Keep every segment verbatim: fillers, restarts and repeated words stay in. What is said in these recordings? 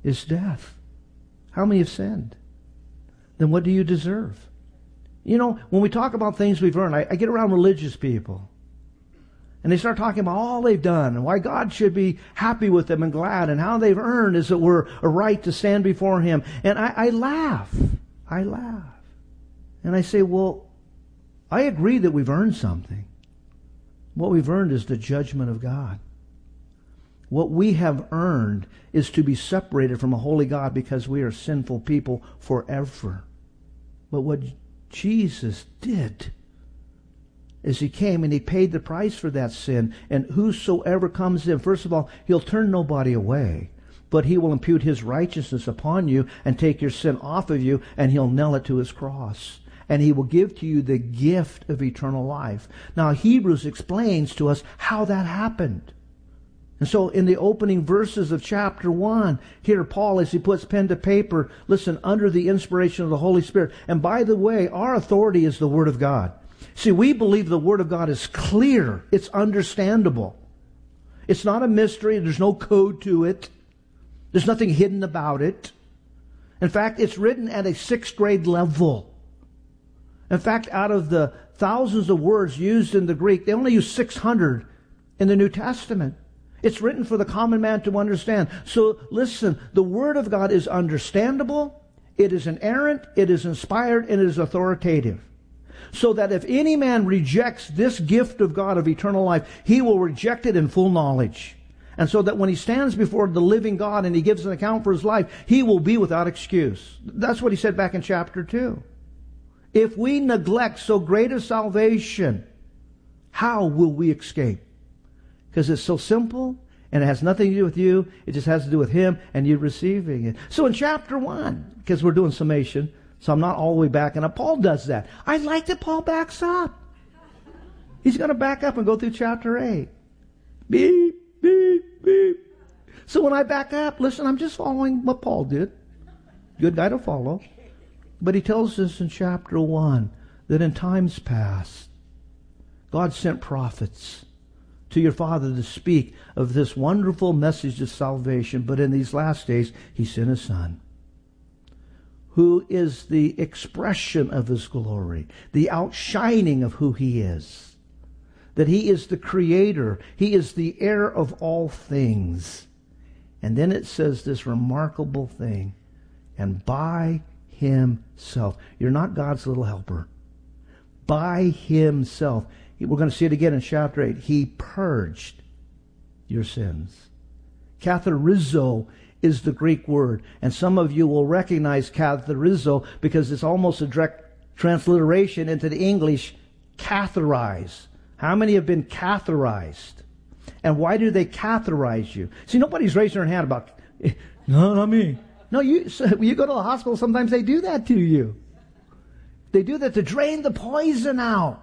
is death. How many have sinned? Then what do you deserve? You know, when we talk about things we've earned, I, I get around religious people. And they start talking about all they've done and why God should be happy with them and glad and how they've earned, as it were, a right to stand before Him. And I, I laugh. I laugh. And I say, well, I agree that we've earned something. What we've earned is the judgment of God. What we have earned is to be separated from a holy God because we are sinful people forever. But what Jesus did is He came and He paid the price for that sin. And whosoever comes in, first of all, He'll turn nobody away, but He will impute His righteousness upon you and take your sin off of you, and He'll nail it to His cross. And He will give to you the gift of eternal life. Now, Hebrews explains to us how that happened. And so in the opening verses of chapter one, here Paul, as he puts pen to paper, listen, under the inspiration of the Holy Spirit. And by the way, our authority is the Word of God. See, we believe the Word of God is clear. It's understandable. It's not a mystery. There's no code to it. There's nothing hidden about it. In fact, it's written at a sixth grade level. In fact, out of the thousands of words used in the Greek, they only use six hundred in the New Testament. It's written for the common man to understand. So listen, the Word of God is understandable, it is inerrant, it is inspired, and it is authoritative. So that if any man rejects this gift of God of eternal life, he will reject it in full knowledge. And so that when he stands before the living God and he gives an account for his life, he will be without excuse. That's what he said back in chapter two. If we neglect so great a salvation, how will we escape? Because it's so simple and it has nothing to do with you. It just has to do with Him and you receiving it. So in chapter one, because we're doing summation, so I'm not all the way backing up. Paul does that. I like that Paul backs up. He's going to back up and go through chapter eight. Beep, beep, beep. So when I back up, listen, I'm just following what Paul did. Good guy to follow. But he tells us in chapter one that in times past, God sent prophets to your father to speak of this wonderful message of salvation. But in these last days, He sent His Son, who is the expression of His glory, the outshining of who He is. That He is the Creator. He is the heir of all things. And then it says this remarkable thing, and by Himself. You're not God's little helper. By Himself. We're going to see it again in chapter eight. He purged your sins. Katharizo is the Greek word. And some of you will recognize katharizo because it's almost a direct transliteration into the English catharize. How many have been catherized? And why do they catharize you? See, nobody's raising their hand about, no, not me. No, you, so you go to the hospital, sometimes they do that to you. They do that to drain the poison out.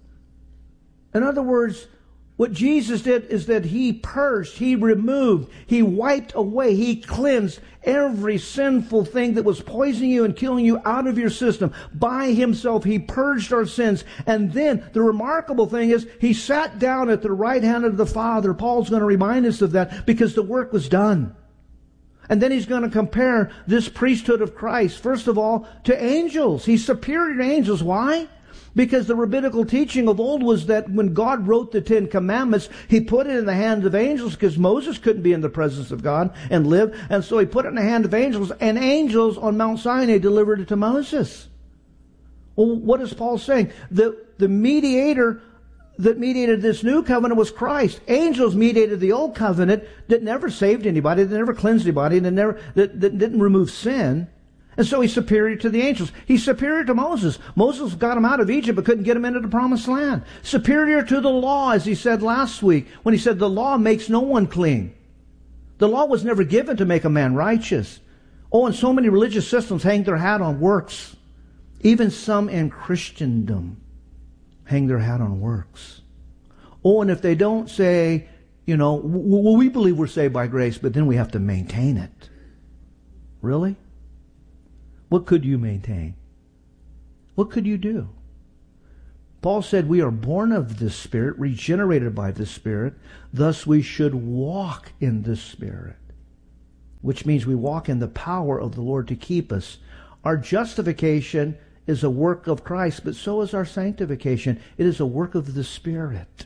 In other words, what Jesus did is that He purged, He removed, He wiped away, He cleansed every sinful thing that was poisoning you and killing you out of your system. By Himself, He purged our sins. And then the remarkable thing is He sat down at the right hand of the Father. Paul's going to remind us of that because the work was done. And then he's going to compare this priesthood of Christ, first of all, to angels. He's superior to angels. Why? Because the rabbinical teaching of old was that when God wrote the Ten Commandments, He put it in the hands of angels because Moses couldn't be in the presence of God and live. And so He put it in the hand of angels, and angels on Mount Sinai delivered it to Moses. Well, what is Paul saying? The, the mediator that mediated this new covenant was Christ. Angels mediated the old covenant that never saved anybody, that never cleansed anybody, that, never, that, that didn't remove sin. And so He's superior to the angels. He's superior to Moses. Moses got him out of Egypt but couldn't get him into the promised land. Superior to the law, as he said last week, when he said the law makes no one clean. The law was never given to make a man righteous. Oh, and so many religious systems hang their hat on works. Even some in Christendom hang their hat on works. Oh, and if they don't say, you know, well, we believe we're saved by grace, but then we have to maintain it. Really? What could you maintain? What could you do? Paul said we are born of the Spirit, regenerated by the Spirit, thus we should walk in the Spirit. which means we walk in the power of the Lord to keep us. Our justification is a work of Christ, but so is our sanctification. It is a work of the Spirit.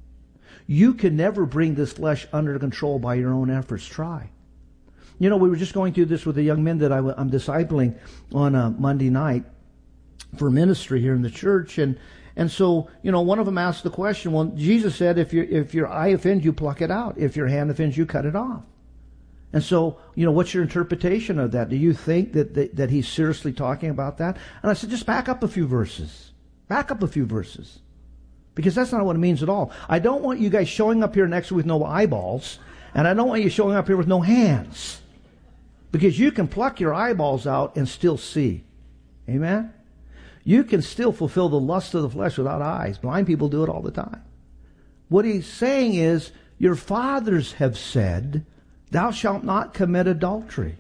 You can never bring this flesh under control by your own efforts. Try. You know, we were just going through this with the young men that I, I'm discipling on a Monday night for ministry here in the church. And, and so, you know, one of them asked the question, well, Jesus said, if your, if your eye offends you, pluck it out. If your hand offends you, cut it off. And so, you know, what's your interpretation of that? Do you think that, that, that he's seriously talking about that? And I said, just back up a few verses. Back up a few verses. Because that's not what it means at all. I don't want you guys showing up here next with no eyeballs. And I don't want you showing up here with no hands. Because you can pluck your eyeballs out and still see. Amen? You can still fulfill the lust of the flesh without eyes. Blind people do it all the time. What he's saying is, your fathers have said, thou shalt not commit adultery.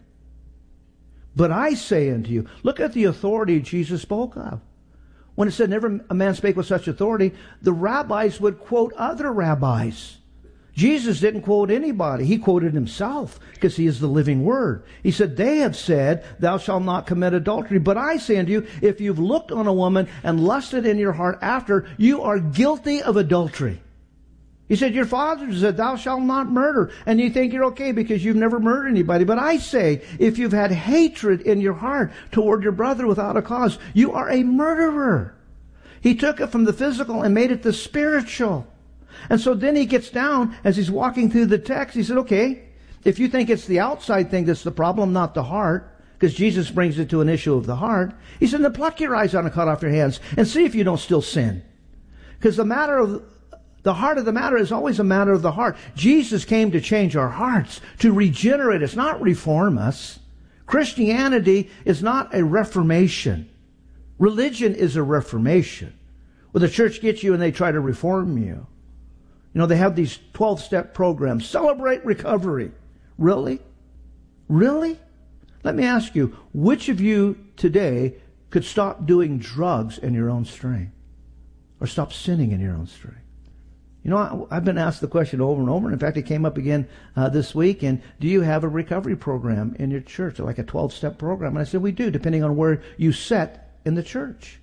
But I say unto you, look at the authority Jesus spoke of. When it said, never a man spake with such authority, the rabbis would quote other rabbis. Jesus didn't quote anybody. He quoted himself because he is the living word. He said, they have said, thou shalt not commit adultery. But I say unto you, if you've looked on a woman and lusted in your heart after, you are guilty of adultery. He said, your father said, thou shalt not murder. And you think you're okay because you've never murdered anybody. But I say, if you've had hatred in your heart toward your brother without a cause, you are a murderer. He took it from the physical and made it the spiritual. And so then he gets down as he's walking through the text. He said, okay, if you think it's the outside thing that's the problem, not the heart, because Jesus brings it to an issue of the heart. He said, then pluck your eyes out and cut off your hands and see if you don't still sin. Because the matter of the heart of the matter is always a matter of the heart. Jesus came to change our hearts, to regenerate us, not reform us. Christianity is not a reformation. Religion is a reformation. Where the church gets you and they try to reform you. You know, they have these twelve-step programs. Celebrate recovery. Really? Really? Let me ask you, which of you today could stop doing drugs in your own strength? Or stop sinning in your own strength? You know, I've been asked the question over and over. In fact, it came up again uh, this week. And do you have a recovery program in your church, like a twelve-step program? And I said, we do, depending on where you set in the church.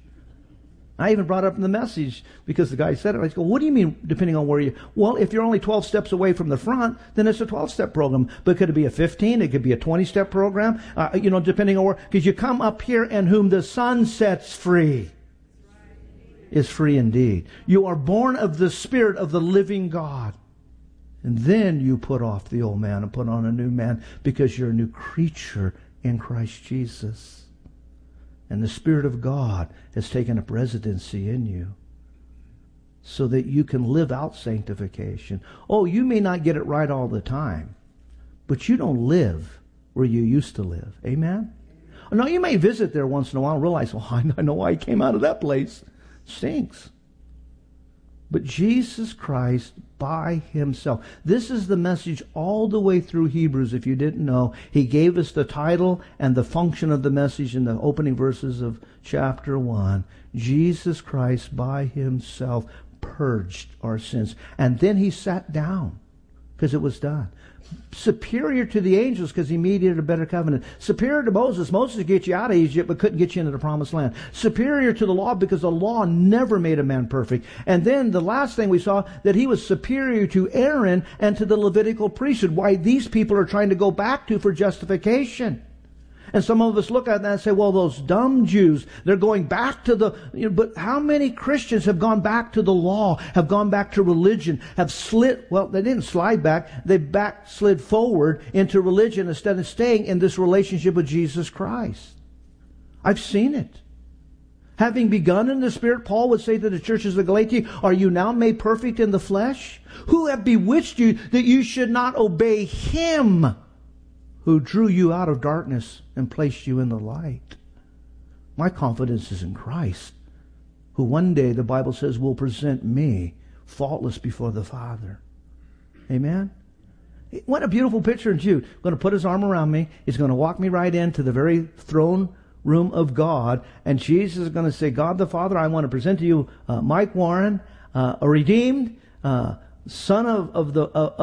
I even brought up in the message because the guy said it. I go, what do you mean, depending on where you... Well, if you're only twelve steps away from the front, then it's a twelve-step program. But could it be a fifteen? It could be a twenty-step program. Uh, you know, depending on where... Because you come up here, and whom the Son sets free is free indeed. You are born of the Spirit of the living God. And then you put off the old man and put on a new man because you're a new creature in Christ Jesus. And the Spirit of God has taken up residency in you so that you can live out sanctification. Oh, you may not get it right all the time, but you don't live where you used to live. Amen? Now, you may visit there once in a while and realize, well, I know why I came out of that place. It stinks. But Jesus Christ by himself. This is the message all the way through Hebrews, if you didn't know. He gave us the title and the function of the message in the opening verses of chapter one. Jesus Christ by himself purged our sins. And then he sat down because it was done. Superior to the angels because he mediated a better covenant. Superior to Moses. Moses could get you out of Egypt but couldn't get you into the promised land. Superior to the law because the law never made a man perfect. And then the last thing we saw, that he was superior to Aaron and to the Levitical priesthood. Why these people are trying to go back to for justification. And some of us look at that and say, well, those dumb Jews, they're going back to the... You know, but how many Christians have gone back to the law, have gone back to religion, have slid... Well, they didn't slide back. They backslid forward into religion instead of staying in this relationship with Jesus Christ. I've seen it. Having begun in the Spirit, Paul would say to the churches of Galatia, are you now made perfect in the flesh? Who have bewitched you that you should not obey him who drew you out of darkness and placed you in the light? My confidence is in Christ, who one day, the Bible says, will present me faultless before the Father. Amen? What a beautiful picture in Jude. He's going to put his arm around me. He's going to walk me right into the very throne room of God. And Jesus is going to say, God the Father, I want to present to you uh, Mike Warren, uh, a redeemed uh, son of, of the of,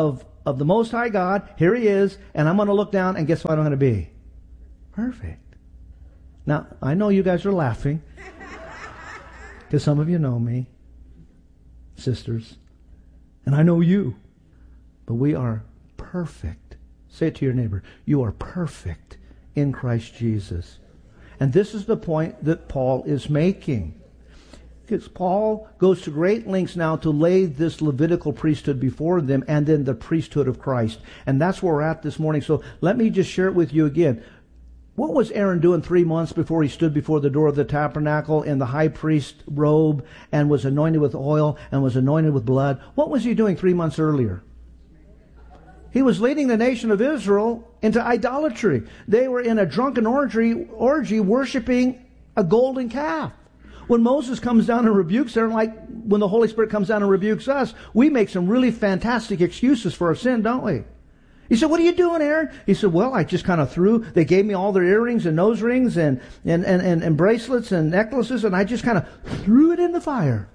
of the Most High God. Here he is. And I'm going to look down, and guess what I'm going to be? Perfect. Now, I know you guys are laughing, because some of you know me, sisters, and I know you. But we are perfect. Say it to your neighbor. You are perfect in Christ Jesus. And this is the point that Paul is making. Because Paul goes to great lengths now to lay this Levitical priesthood before them, and then the priesthood of Christ. And that's where we're at this morning. So let me just share it with you again. What was Aaron doing three months before he stood before the door of the tabernacle in the high priest robe and was anointed with oil and was anointed with blood? What was he doing three months earlier? He was leading the nation of Israel into idolatry. They were in a drunken orgy, orgy worshiping a golden calf. When Moses comes down and rebukes them, like when the Holy Spirit comes down and rebukes us, we make some really fantastic excuses for our sin, don't we? He said, what are you doing, Aaron? He said, well, I just kind of threw, they gave me all their earrings and nose rings and, and, and, and, and bracelets and necklaces, and I just kind of threw it in the fire.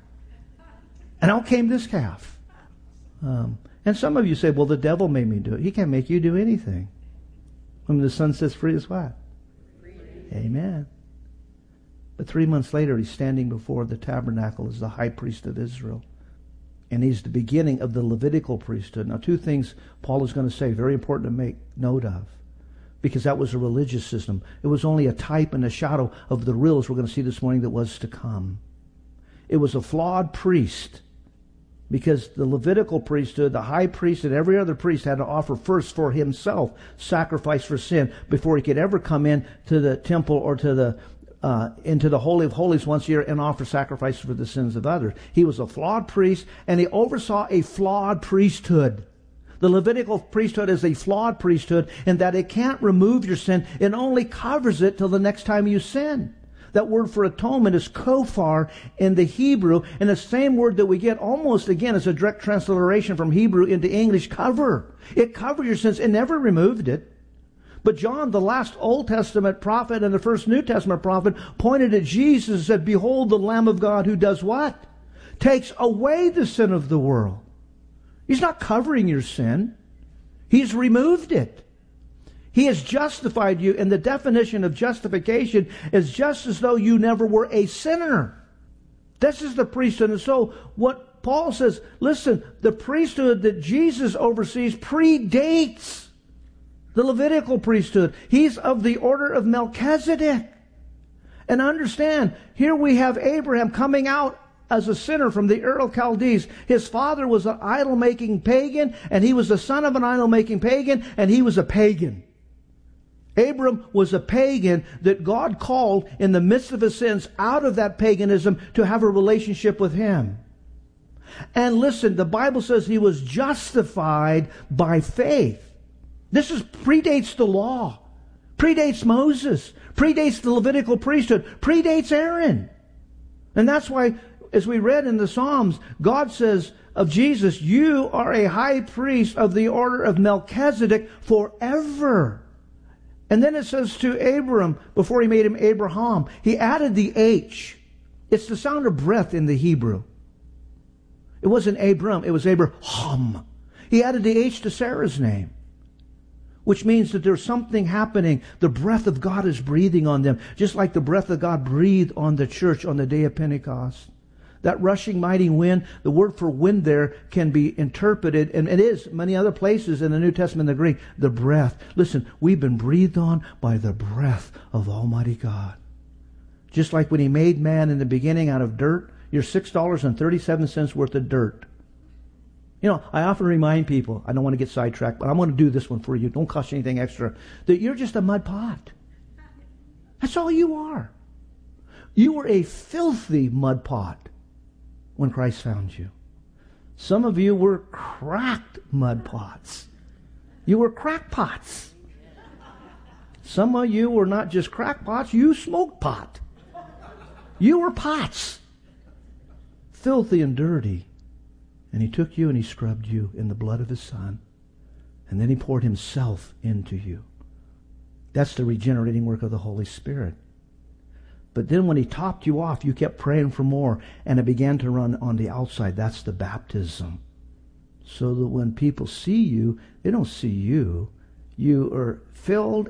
And out came this calf. Um, and some of you say, well, the devil made me do it. He can't make you do anything. When the Son sets free is what? Free. Amen. But three months later, he's standing before the tabernacle as the high priest of Israel. And he's the beginning of the Levitical priesthood. Now, two things Paul is going to say, very important to make note of. Because that was a religious system. It was only a type and a shadow of the real, as we're going to see this morning, that was to come. It was a flawed priest. Because the Levitical priesthood, the high priest and every other priest had to offer first for himself sacrifice for sin before he could ever come in to the temple or to the Uh, into the Holy of Holies once a year and offer sacrifice for the sins of others. He was a flawed priest, and he oversaw a flawed priesthood. The Levitical priesthood is a flawed priesthood in that it can't remove your sin. It only covers it till the next time you sin. That word for atonement is kofar in the Hebrew, and the same word that we get almost again as a direct transliteration from Hebrew into English, cover. It covered your sins. It never removed it. But John, the last Old Testament prophet and the first New Testament prophet, pointed at Jesus and said, behold the Lamb of God who does what? Takes away the sin of the world. He's not covering your sin. He's removed it. He has justified you, and the definition of justification is just as though you never were a sinner. This is the priesthood. And so what Paul says, listen, the priesthood that Jesus oversees predates the Levitical priesthood. He's of the order of Melchizedek. And understand, here we have Abraham coming out as a sinner from the Ur of Chaldees. His father was an idol-making pagan, and he was the son of an idol-making pagan, and he was a pagan. Abram was a pagan that God called in the midst of his sins out of that paganism to have a relationship with him. And listen, the Bible says he was justified by faith. This is predates the law, predates Moses, predates the Levitical priesthood, predates Aaron. And that's why, as we read in the Psalms, God says of Jesus, you are a high priest of the order of Melchizedek forever. And then it says to Abram, before he made him Abraham, he added the H. It's the sound of breath in the Hebrew. It wasn't Abram, it was Abraham. He added the H to Sarah's name, which means that there's something happening. The breath of God is breathing on them, just like the breath of God breathed on the church on the day of Pentecost. That rushing mighty wind, the word for wind there can be interpreted, and it is many other places in the New Testament, the Greek, the breath. Listen, we've been breathed on by the breath of Almighty God. Just like when He made man in the beginning out of dirt, you're six dollars and thirty-seven cents worth of dirt. You know, I often remind people, I don't want to get sidetracked, but I'm going to do this one for you. Don't cost you anything extra. That you're just a mud pot. That's all you are. You were a filthy mud pot when Christ found you. Some of you were cracked mud pots. You were crackpots. Some of you were not just crackpots, you smoked pot. You were pots. Filthy and dirty. And He took you and He scrubbed you in the blood of His Son. And then He poured Himself into you. That's the regenerating work of the Holy Spirit. But then when He topped you off, you kept praying for more. And it began to run on the outside. That's the baptism. so that when people see you, they don't see you. You are filled